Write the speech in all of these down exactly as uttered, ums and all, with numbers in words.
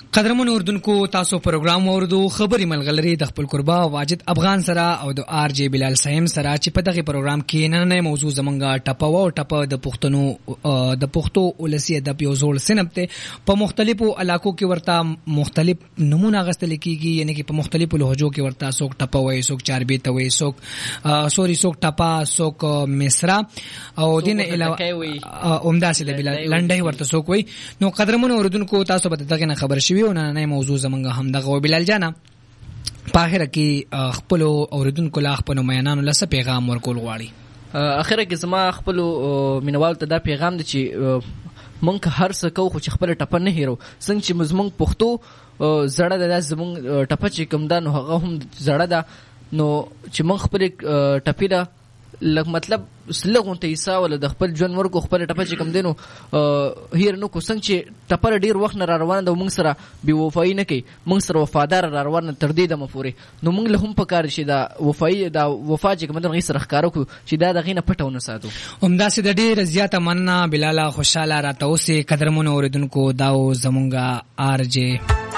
قدرمن اردوونکو تاسو پروګرام اوردو خبري ملګری د خپل قربا واجد افغان سره او د آر جی بلال سیم سره چې په دغه پروګرام کې نن نه موضوع زمونږه ټپو او ټپه د پښتنو د پښتو ولسی ادب یو زول سنبته په مختلفو علاقو کې ورته مختلف نمونه غستل کیږي یعنی چې په مختلفو لهجو کې ورته سوک ټپه وای سوک چاربي ته وای سوک سوري سوک ټپا سوک مصرا او دین علاوه عمده سره بلال لنډه ورته سوک وای نو قدرمن اردوونکو تاسو به دغه خبر شوي نه نه موضوع زمونږه هم دغه بلال جانا په اخر کې خپل اوریدونکو لا خپل میانانو لسه پیغام ورکول غواړي. اخر کې زما خپل مینوال ته دا پیغام دی چې مونږ هر څه کوو خو چې خپل ټپه نه هیرو څنګه چې زمونږ پښتو زړه ده زمونږ ټپه چې کوم ده نو هغه هم زړه ده نو چې مونږ خپل ټپې ده لږ مطلب سلغون ته حصہ ولا د خپل ژوند ورکو خپل ټپه چې کوم دینو هیر نو کو څنګه چې ټپر ډیر وخت نه را روان ده موږ سره بي وفای نه کوي موږ سره وفادار را روان تر دې د مفوري نو موږ له هم پکار شي دا وفای دا وفا چې کوم دغه سره ښکارو کو چې دا دغه نه پټونه ساتو همدا سي د ډیر زیاته مننه بلال خوشاله را توسي قدرمن اوریدونکو داو زمونږه آر جی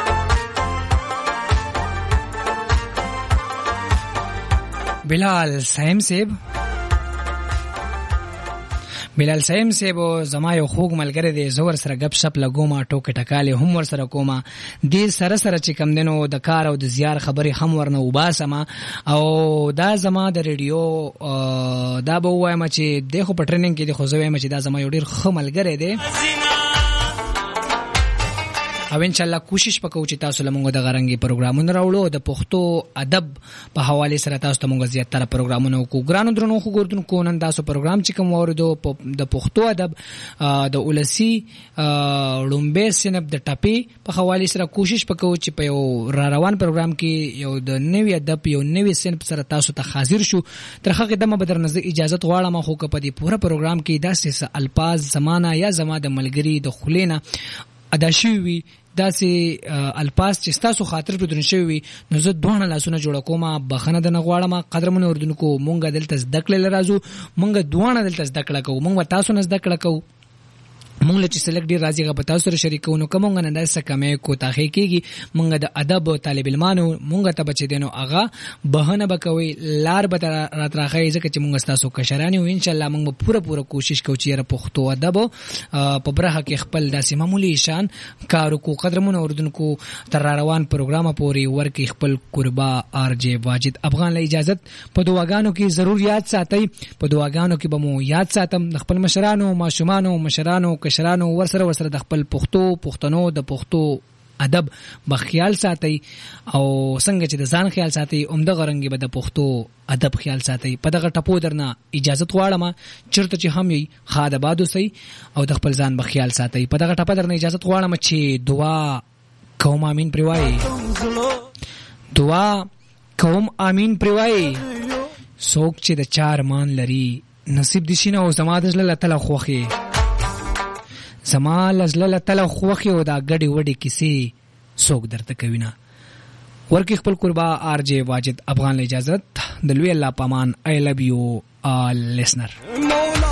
بلال سیم سیب بلال سیم سیب زما یو خوږ ملګری دی زور سره غب شپ لګوما ټوکې ټکالې هم ور سره کوما دې سره سره چې کم دینو د کار او د زیار خبرې هم ورنه وباسما او دا زما د ریډیو دا به وایم چې د خو په ټریننګ کې د خو زویم چې دا زما یو ډیر ښه ملګری دی او ان شاء الله کوشش وکړو چې تاسو لمونږ د غرنګي پروګرامونه راوړو د پښتو ادب په حواله سره تاسو ته مونږ زیاتره پروګرامونه وکړو ګرانو درنو خو ګوردونکو نن تاسو پروګرام چې کوم اوریدو د پښتو ادب د ولسی لومبه سنب د ټاپي په حواله سره کوشش وکړو چې په یو را روان پروګرام کې یو د نوې ادب یو نوې سنب سره تاسو ته حاضر شو ترخه قدمه بدر نظر اجازه غواړم خو په دې پوره پروګرام کې داسې الفاظ زمانہ یا زما د ملګری د خلینا ادا شوی داسې الفاظ چې تاسو خاطر په درن شوی نو زه دوه لاسونه جوړ کوم بخنه د نغواړم قدرمن اردوونکو مونږ دلته زده کړل راځو مونږ دوه دلته زده کړل کوو مونږ تاسو نه زده کړل کوو مونږ چې سلیکټ ډیر راځي غو تاسو سره شریکو نو کومه نه داسه کمه کو تاخی کیږي مونږ د ادب او طالب علمانو مونږ ته بچی دینو اغا بهانه بکوي لار به راتراخی ځکه چې مونږ تاسو کشرانی او ان شاء الله مونږ پوره پوره کوشش کوو چې پښتو ادب په برخه کې خپل داسې معمولی شان کارو کو قدرمن اردوونکو تر روان پروګرام پوري ورکی خپل قربا آر جی واجد افغان له اجازه په دواګانو کې ضرور یاد ساتي په دواګانو کې به مو یاد ساتم خپل مشرانو ماشومانو مشرانو کشرانو ورسره ورسره د خپل پښتو پښتنو د پښتو ادب بخیال ساتي او څنګه چې د ځان خیال ساتي عمده غرنګي به د پښتو ادب خیال ساتي په دغه ټپو درنه اجازه غواړم چرته چې هم یې خاده بادو سي او د خپل ځان بخیال ساتي په دغه ټپه درنه اجازه غواړم چې دعا کوم امين پریوای دعا کوم امين پریوای څوک چې د چار مان لري نصیب دي شینه او زما د زړه تعالی خوخي زما لزله تعالی خوخي او دا غړي وړي کیسې څوک درته کوي نه ورکی خپل قربا آر جی واجد افغان اجازت د لوی الله پامان I love you all listener